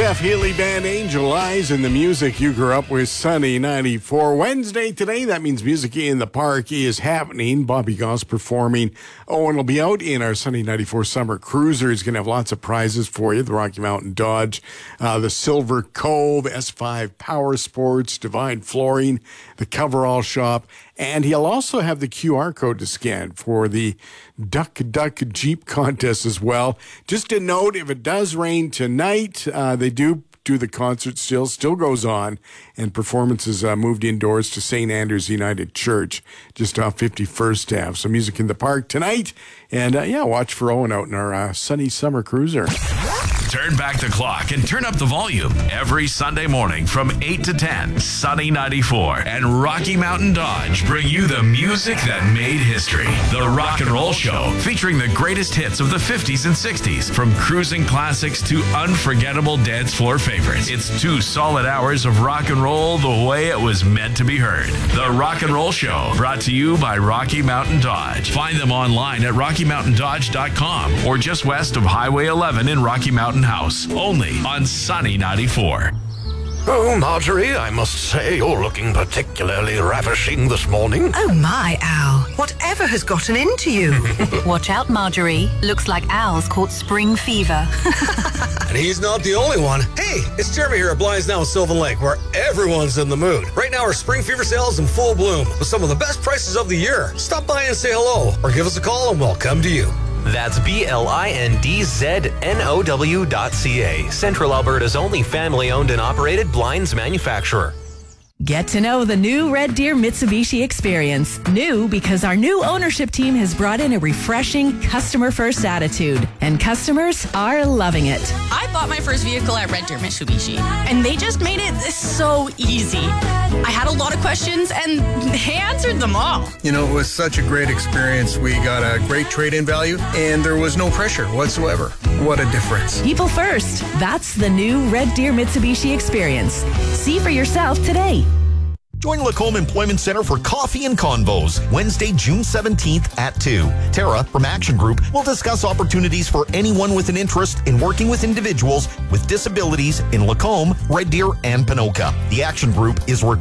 Jeff Healey Band, Angel Eyes, and the music you grew up with, Sunny 94. Wednesday today, that means Music in the Park is happening. Bobby Goss performing. Oh, and it'll be out in our Sunny 94 Summer Cruiser. He's going to have lots of prizes for you. The Rocky Mountain Dodge, the Silver Cove, S5 Power Sports, Divine Flooring, the Coverall Shop. And he'll also have the QR code to scan for the Duck Jeep contest as well. Just a note, if it does rain tonight, they do the concert still goes on, and performances moved indoors to St. Andrews United Church, just off 51st Ave. So Music in the Park tonight, and watch for Owen out in our sunny summer cruiser. Turn back the clock and turn up the volume every Sunday morning from 8 to 10. Sunny 94 and Rocky Mountain Dodge bring you the music that made history. The Rock and Roll Show, featuring the greatest hits of the 50s and 60s, from cruising classics to unforgettable dance floor favorites. It's 2 solid hours of rock and roll the way it was meant to be heard. The Rock and Roll Show, brought to you by Rocky Mountain Dodge. Find them online at RockyMountainDodge.com or just west of Highway 11 in Rocky Mountain House, only on Sunny 94. Oh, Marjorie, I must say you're looking particularly ravishing this morning. Oh my, Al. Whatever has gotten into you? Watch out, Marjorie. Looks like Al's caught spring fever. And he's not the only one. Hey, it's Jeremy here at Blinds Now in Sylvan Lake, where everyone's in the mood. Right now, our spring fever sale is in full bloom with some of the best prices of the year. Stop by and say hello, or give us a call and we'll come to you. That's BLINDZNOW.ca, Central Alberta's only family-owned and operated blinds manufacturer. Get to know the new Red Deer Mitsubishi experience. New because our new ownership team has brought in a refreshing customer-first attitude, and customers are loving it. I bought my first vehicle at Red Deer Mitsubishi, and they just made it so easy. I had a lot of questions, and they answered them all. You know, it was such a great experience. We got a great trade-in value, and there was no pressure whatsoever. What a difference. People first. That's the new Red Deer Mitsubishi experience. See for yourself today. Join Lacombe Employment Center for Coffee and Convos, Wednesday, June 17th at 2. Tara from Action Group will discuss opportunities for anyone with an interest in working with individuals with disabilities in Lacombe, Red Deer, and Panoka. The Action Group is